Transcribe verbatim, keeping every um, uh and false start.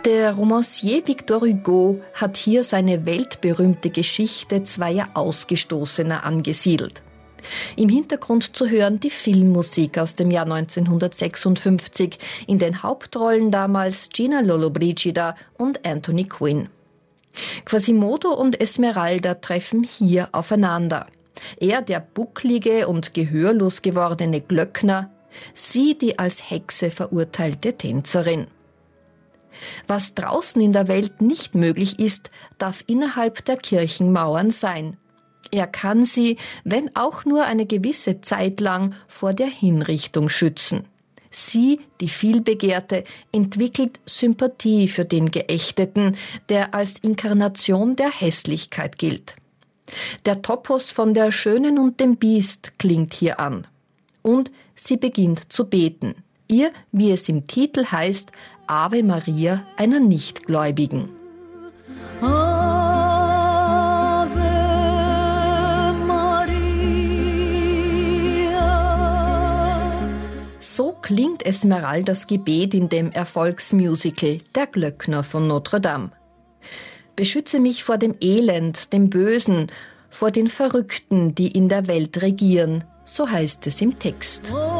Der Romancier Victor Hugo hat hier seine weltberühmte Geschichte zweier Ausgestoßener angesiedelt. Im Hintergrund zu hören die Filmmusik aus dem Jahr neunzehnhundertsechsundfünfzig, in den Hauptrollen damals Gina Lollobrigida und Anthony Quinn. Quasimodo und Esmeralda treffen hier aufeinander. Er, der bucklige und gehörlos gewordene Glöckner, sie, die als Hexe verurteilte Tänzerin. Was draußen in der Welt nicht möglich ist, darf innerhalb der Kirchenmauern sein. Er kann sie, wenn auch nur eine gewisse Zeit lang, vor der Hinrichtung schützen. Sie, die Vielbegehrte, entwickelt Sympathie für den Geächteten, der als Inkarnation der Hässlichkeit gilt. Der Topos von der Schönen und dem Biest klingt hier an. Und sie beginnt zu beten. Ihr, wie es im Titel heißt, Ave Maria einer Nichtgläubigen. Ave Maria. So klingt Esmeraldas Gebet in dem Erfolgsmusical Der Glöckner von Notre Dame. Beschütze mich vor dem Elend, dem Bösen, vor den Verrückten, die in der Welt regieren, so heißt es im Text.